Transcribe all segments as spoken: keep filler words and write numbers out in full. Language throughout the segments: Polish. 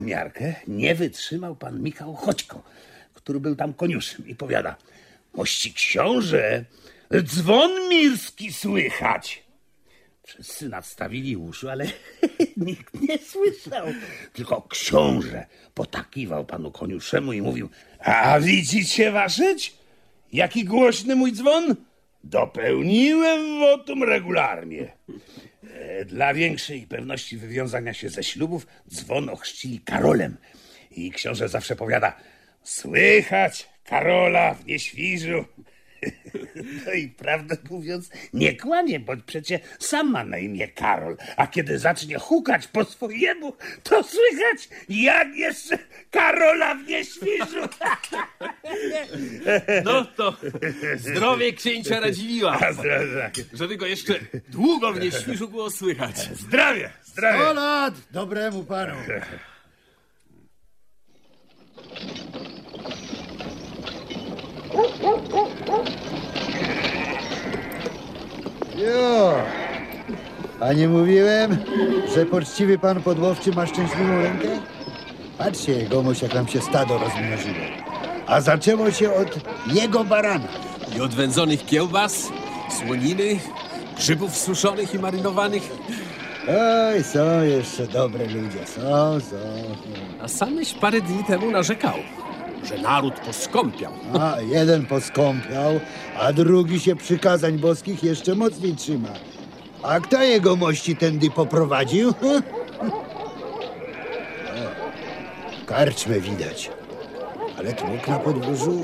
miarkę nie wytrzymał pan Michał Chodźko, który był tam koniuszym i powiada: mości książę, dzwon mirski słychać. Wszyscy nadstawili uszy, ale nikt nie słyszał. Tylko książę potakiwał panu koniuszemu i mówił: a widzicie waszeć? Jaki głośny mój dzwon? Dopełniłem wotum regularnie. Dla większej pewności wywiązania się ze ślubów dzwon ochrzcili Karolem. I książę zawsze powiada: słychać Karola w Nieświżu. No i prawdę mówiąc nie kłamie, bo przecie sam ma na imię Karol. A kiedy zacznie hukać po swojemu, to słychać jak jeszcze Karola w Nieświżu. No to zdrowie księcia Radziwiła. Żeby go jeszcze długo w Nieświżu było słychać. Zdrowie, zdrowie. Sto lat dobremu panu. Jo, a nie mówiłem, że poczciwy pan podłowczy ma szczęśliwą rękę? Patrzcie, jegomość, jak nam się stado rozmnożyło. A zaczęło się od jego barana. I od wędzonych kiełbas, słoniny, grzybów suszonych i marynowanych. Oj, są jeszcze dobre ludzie, są, są. A samyś parę dni temu narzekał, że naród poskąpiał. A jeden poskąpiał, a drugi się przykazań boskich jeszcze mocniej trzyma. A kto jego mości tędy poprowadził? O, karczmę widać. Ale tłok na podwórzu.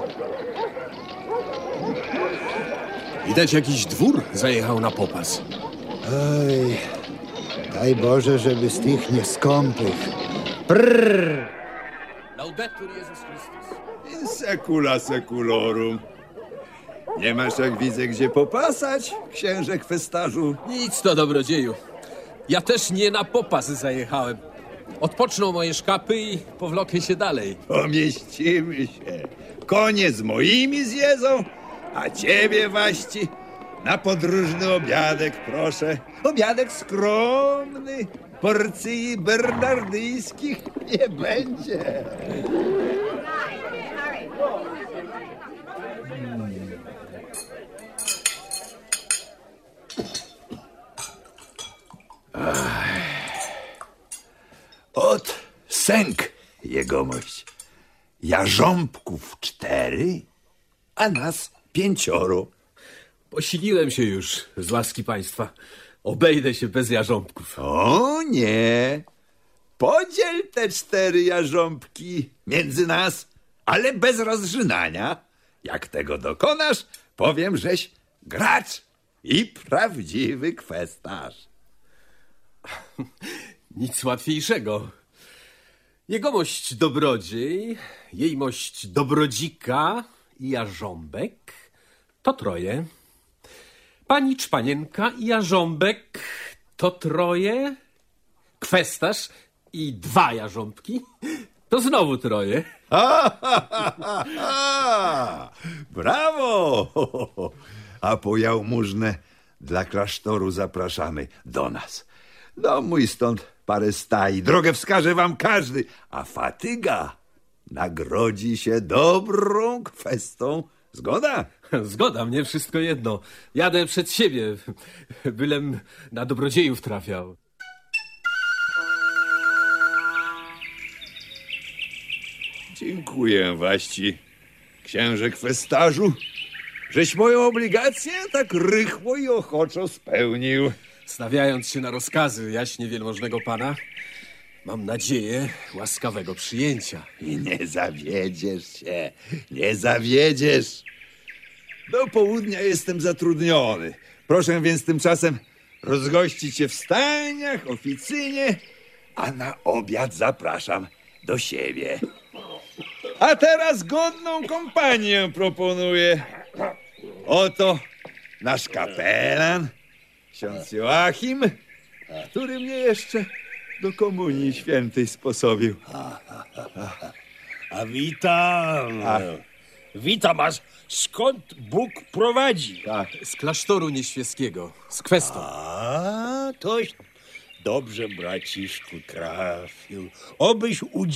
Widać, jakiś dwór zajechał na popas. Oj, daj Boże, żeby z tych nieskąpych. Prrr. Laudetur Jezus Chrystus. In secula seculorum. Nie masz, jak widzę, gdzie popasać, księże kwestarzu? Nic to, dobrodzieju. Ja też nie na popas zajechałem. Odpoczną moje szkapy i powlokę się dalej. Pomieścimy się. Konie z moimi zjedzą, a ciebie, waści, na podróżny obiadek, proszę. Obiadek skromny, porcji bernardyjskich nie będzie. Ot sęk, jegomość. Jarząbków cztery, a nas pięcioro. Posiliłem się już, z łaski państwa. Obejdę się bez jarząbków. O nie! Podziel te cztery jarząbki między nas, ale bez rozrzynania. Jak tego dokonasz, powiem, żeś gracz i prawdziwy kwestarz. Nic łatwiejszego. Jegomość dobrodziej, jejmość dobrodzika i jarząbek to troje. Pani czpanienka i jarząbek to troje. Kwestarz i dwa jarząbki to znowu troje. Ha, ha, ha, ha, ha. Brawo! A po jałmużnę dla klasztoru zapraszamy do nas. Do mój stąd parę stai. Drogę wskaże wam każdy, a fatyga nagrodzi się dobrą kwestą. Zgoda? Zgoda, mnie wszystko jedno. Jadę przed siebie, bylem na dobrodziejów trafiał. Dziękuję, waści, księże kwestarzu, żeś moją obligację tak rychło i ochoczo spełnił. Stawiając się na rozkazy jaśnie wielmożnego pana, mam nadzieję łaskawego przyjęcia. I nie zawiedziesz się, nie zawiedziesz. Do południa jestem zatrudniony. Proszę więc tymczasem rozgościć się w stajniach, oficynie, a na obiad zapraszam do siebie. A teraz godną kompanię proponuję. Oto nasz kapelan, ksiądz Joachim, który mnie jeszcze do komunii świętej sposobił. A witam. A. Witam, a skąd Bóg prowadzi? Tak. Z klasztoru nieświeskiego, z kwestą. A, toś, dobrze, braciszku, trafił. Obyś